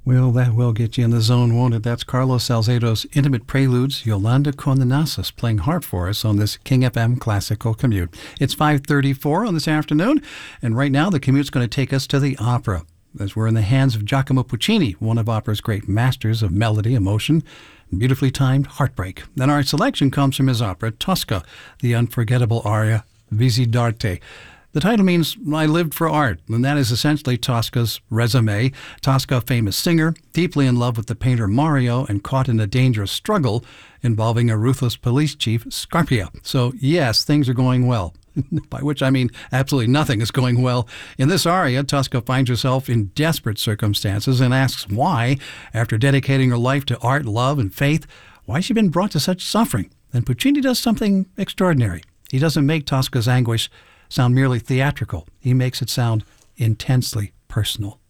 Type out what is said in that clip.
Well, that will get you in the zone, won't it? That's Carlos Salcedo's Intimate Preludes, Yolanda Condenasas playing harp for us on this King FM Classical Commute. It's 5:34 on this afternoon, and right now the commute's going to take us to the opera, as we're in the hands of Giacomo Puccini, one of opera's great masters of melody, emotion, and beautifully timed heartbreak. Then our selection comes from his opera, Tosca, the unforgettable aria, Visi d'arte. The title means I lived for art, and that is essentially Tosca's resume. Tosca, a famous singer, deeply in love with the painter Mario and caught in a dangerous struggle involving a ruthless police chief, Scarpia. So yes, things are going well. By which I mean absolutely nothing is going well. In this aria, Tosca finds herself in desperate circumstances and asks why, after dedicating her life to art, love, and faith, why she'd been brought to such suffering. And Puccini does something extraordinary. He doesn't make Tosca's anguish sound merely theatrical. He makes it sound intensely personal.